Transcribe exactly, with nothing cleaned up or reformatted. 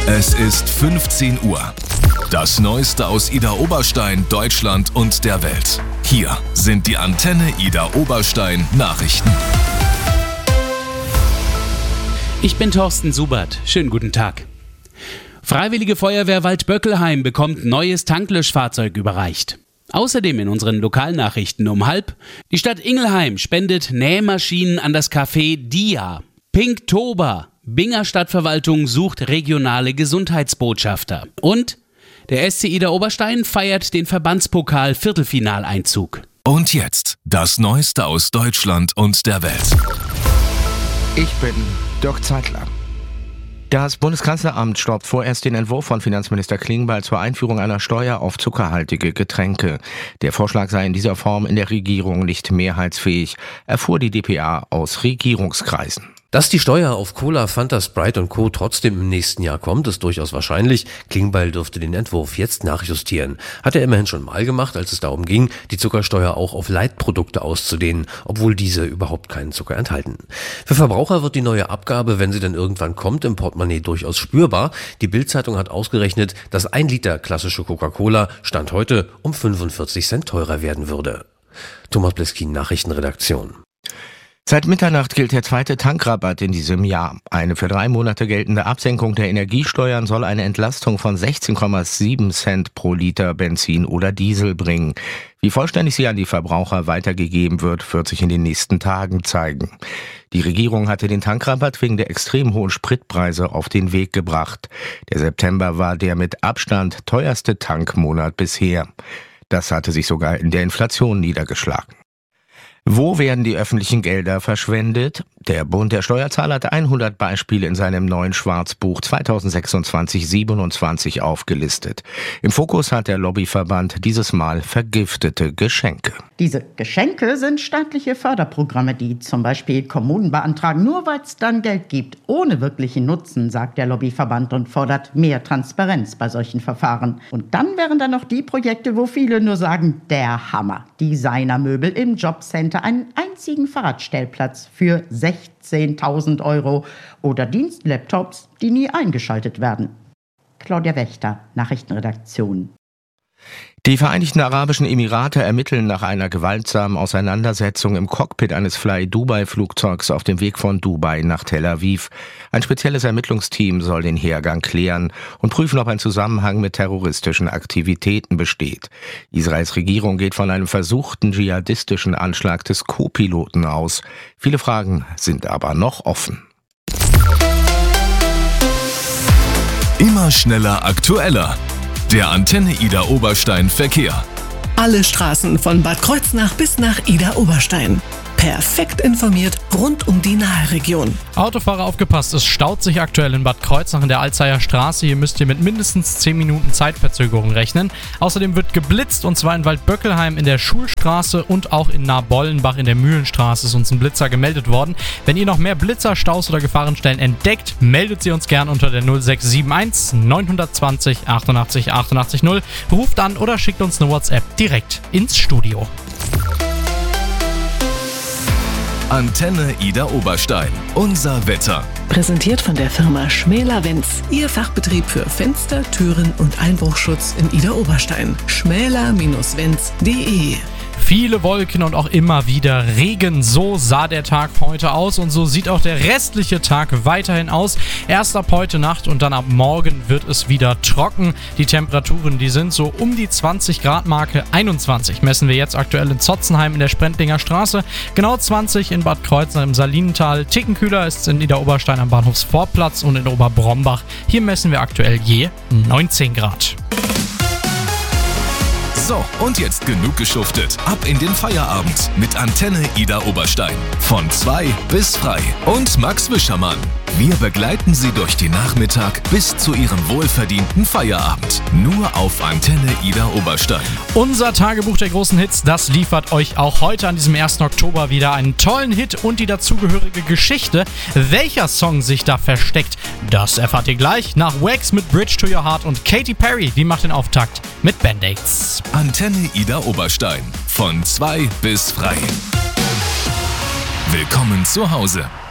Es ist fünfzehn Uhr. Das Neueste aus Idar-Oberstein, Deutschland und der Welt. Hier sind die Antenne Idar-Oberstein Nachrichten. Ich bin Thorsten Subert. Schönen guten Tag. Freiwillige Feuerwehr Waldböckelheim bekommt neues Tanklöschfahrzeug überreicht. Außerdem in unseren Lokalnachrichten um halb: Die Stadt Ingelheim spendet Nähmaschinen an das Café Dia. Pinktober. Binger Stadtverwaltung sucht regionale Gesundheitsbotschafter. Und der S C Idar-Oberstein feiert den Verbandspokal Viertelfinaleinzug. Und jetzt das Neueste aus Deutschland und der Welt. Ich bin Dirk Zeitler. Das Bundeskanzleramt stoppt vorerst den Entwurf von Finanzminister Klingbeil zur Einführung einer Steuer auf zuckerhaltige Getränke. Der Vorschlag sei in dieser Form in der Regierung nicht mehrheitsfähig, erfuhr die d p a aus Regierungskreisen. Dass die Steuer auf Cola, Fanta, Sprite und Co. trotzdem im nächsten Jahr kommt, ist durchaus wahrscheinlich. Klingbeil dürfte den Entwurf jetzt nachjustieren. Hat er immerhin schon mal gemacht, als es darum ging, die Zuckersteuer auch auf Leitprodukte auszudehnen, obwohl diese überhaupt keinen Zucker enthalten. Für Verbraucher wird die neue Abgabe, wenn sie dann irgendwann kommt, im Portemonnaie durchaus spürbar. Die Bild-Zeitung hat ausgerechnet, dass ein Liter klassische Coca-Cola Stand heute um fünfundvierzig Cent teurer werden würde. Thomas Bleskin, Nachrichtenredaktion. Seit Mitternacht gilt der zweite Tankrabatt in diesem Jahr. Eine für drei Monate geltende Absenkung der Energiesteuern soll eine Entlastung von sechzehn Komma sieben Cent pro Liter Benzin oder Diesel bringen. Wie vollständig sie an die Verbraucher weitergegeben wird, wird sich in den nächsten Tagen zeigen. Die Regierung hatte den Tankrabatt wegen der extrem hohen Spritpreise auf den Weg gebracht. Der September war der mit Abstand teuerste Tankmonat bisher. Das hatte sich sogar in der Inflation niedergeschlagen. Wo werden die öffentlichen Gelder verschwendet? Der Bund der Steuerzahler hat hundert Beispiele in seinem neuen Schwarzbuch zweitausendsechsundzwanzig siebenundzwanzig aufgelistet. Im Fokus hat der Lobbyverband dieses Mal vergiftete Geschenke. Diese Geschenke sind staatliche Förderprogramme, die zum Beispiel Kommunen beantragen, nur weil es dann Geld gibt, ohne wirklichen Nutzen, sagt der Lobbyverband und fordert mehr Transparenz bei solchen Verfahren. Und dann wären da noch die Projekte, wo viele nur sagen, der Hammer. Designermöbel im Jobcenter, einen einzigen Fahrradstellplatz für sechzehntausend Euro oder Dienstlaptops, die nie eingeschaltet werden. Claudia Wächter, Nachrichtenredaktion. Die Vereinigten Arabischen Emirate ermitteln nach einer gewaltsamen Auseinandersetzung im Cockpit eines Fly-Dubai-Flugzeugs auf dem Weg von Dubai nach Tel Aviv. Ein spezielles Ermittlungsteam soll den Hergang klären und prüfen, ob ein Zusammenhang mit terroristischen Aktivitäten besteht. Israels Regierung geht von einem versuchten dschihadistischen Anschlag des Co-Piloten aus. Viele Fragen sind aber noch offen. Immer schneller, aktueller. Der Antenne Idar-Oberstein Verkehr. Alle Straßen von Bad Kreuznach bis nach Idar-Oberstein. Perfekt informiert rund um die Nahe-Region. Autofahrer aufgepasst, es staut sich aktuell in Bad Kreuznach in der Alzeyer Straße. Hier müsst ihr mit mindestens zehn Minuten Zeitverzögerung rechnen. Außerdem wird geblitzt, und zwar in Waldböckelheim in der Schulstraße und auch in Nahbollenbach in der Mühlenstraße ist uns ein Blitzer gemeldet worden. Wenn ihr noch mehr Blitzer, Staus oder Gefahrenstellen entdeckt, meldet sie uns gern unter der null sechs sieben eins neun zwei null achtundachtzig achtundachtzig null. Ruft an oder schickt uns eine WhatsApp direkt ins Studio. Antenne Idar-Oberstein. Unser Wetter. Präsentiert von der Firma Schmäler-Wenz. Ihr Fachbetrieb für Fenster, Türen und Einbruchschutz in Idar-Oberstein. schmäler Bindestrich wenz punkt de. Viele Wolken und auch immer wieder Regen. So sah der Tag heute aus und so sieht auch der restliche Tag weiterhin aus. Erst ab heute Nacht und dann ab morgen wird es wieder trocken. Die Temperaturen, die sind so um die zwanzig Grad Marke. einundzwanzig messen wir jetzt aktuell in Zotzenheim in der Sprendlinger Straße. Genau zwanzig in Bad Kreuznach im Salinental. Ticken kühler ist es in Idar-Oberstein am Bahnhofsvorplatz und in Oberbrombach. Hier messen wir aktuell je neunzehn Grad. So, und jetzt genug geschuftet. Ab in den Feierabend mit Antenne Idar-Oberstein. Von zwei bis frei. Und Max Wischermann. Wir begleiten Sie durch den Nachmittag bis zu Ihrem wohlverdienten Feierabend. Nur auf Antenne Idar-Oberstein. Unser Tagebuch der großen Hits, das liefert euch auch heute an diesem ersten Oktober wieder einen tollen Hit und die dazugehörige Geschichte. Welcher Song sich da versteckt, das erfahrt ihr gleich nach Wax mit Bridge to Your Heart und Katy Perry, die macht den Auftakt mit Band-Aids. Antenne Idar-Oberstein. Von zwei bis frei. Willkommen zu Hause.